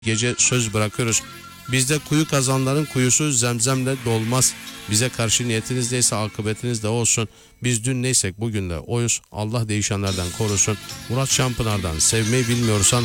gece söz bırakıyoruz. Bizde kuyu kazanların kuyusu zemzemle dolmaz. Bize karşı niyetiniz neyse akıbetiniz de olsun. Biz dün neysek bugün de oyuz. Allah değişenlerden korusun. Murat Şampınar'dan sevmeyi bilmiyorsan